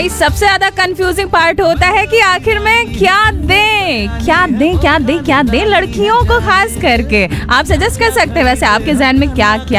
भाई सबसे ज्यादा कंफ्यूजिंग पार्ट होता है कि आखिर में क्या दें लड़कियों को खास करके। आप सजेस्ट कर सकते हैं वैसे आपके जहन में क्या क्या